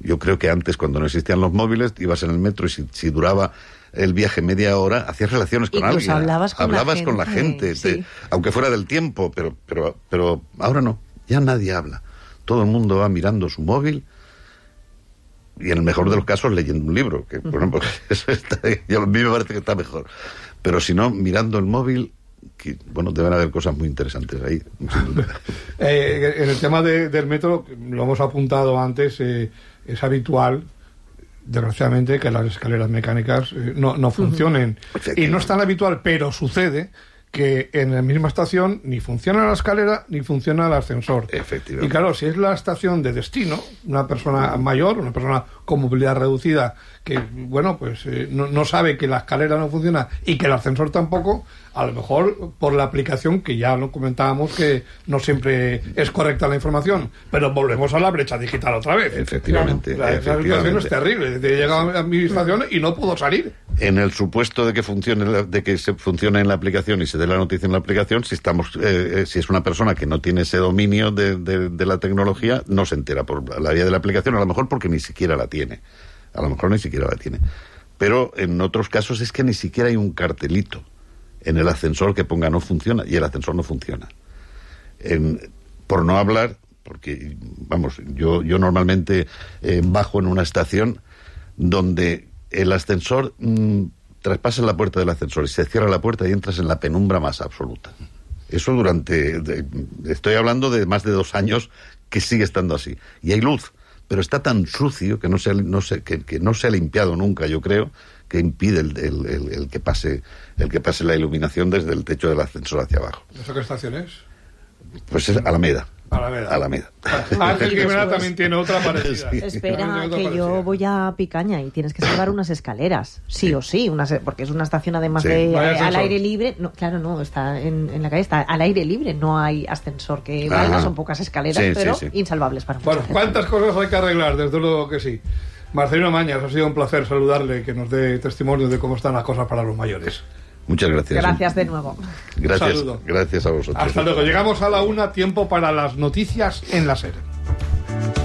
Yo creo que antes, cuando no existían los móviles, ibas en el metro y si duraba el viaje media hora, hacías relaciones con Incluso alguien. hablabas con la gente, sí. Aunque fuera del tiempo, pero ahora no, ya nadie habla. Todo el mundo va mirando su móvil y en el mejor de los casos leyendo un libro, que por ejemplo, eso a mí me parece que está mejor. Pero si no, mirando el móvil, que, bueno, deben haber cosas muy interesantes ahí, sin duda. En el tema del metro, lo hemos apuntado antes, es habitual, desgraciadamente, que las escaleras mecánicas no funcionen. Y no es tan habitual, pero sucede que en la misma estación ni funciona la escalera ni funciona el ascensor. Efectivamente. Y claro, si es la estación de destino, una persona mayor, una persona con movilidad reducida, que, bueno, pues no sabe que la escalera no funciona y que el ascensor tampoco, a lo mejor por la aplicación, que ya lo comentábamos, que no siempre es correcta la información, pero volvemos a la brecha digital otra vez. Efectivamente. Claro. Esa situación es terrible. He llegado a mi estación y no puedo salir. En el supuesto de que se funcione en la aplicación y se dé la noticia en la aplicación, si es una persona que no tiene ese dominio de la tecnología, no se entera por la vía de la aplicación, a lo mejor porque ni siquiera la tiene. Pero en otros casos es que ni siquiera hay un cartelito en el ascensor que ponga no funciona, y el ascensor no funciona. Por no hablar, porque, vamos, yo normalmente bajo en una estación donde el ascensor traspasa la puerta del ascensor y se cierra la puerta y entras en la penumbra más absoluta. Eso estoy hablando de más de 2 años que sigue estando así. Y hay luz, pero está tan sucio que no se ha limpiado nunca, yo creo, que impide el que pase la iluminación desde el techo del ascensor hacia abajo. ¿Eso qué estación es? Pues es Alameda. Alameda. Ángel Guimerá también tiene otra parecida. Sí. Espera, que yo voy a Picaña y tienes que salvar unas escaleras, sí o sí, porque es una estación además al aire libre. No, claro, no, está en la calle, está al aire libre, no hay ascensor que valga, son pocas escaleras, pero insalvables para mucha gente. ¿Cuántas cosas hay que arreglar? Desde luego que sí. Marcelino Mañas, ha sido un placer saludarle, que nos dé testimonio de cómo están las cosas para los mayores. Muchas gracias. Gracias de nuevo. Gracias a vosotros. Hasta luego. Llegamos a la 1, tiempo para las noticias en la SER.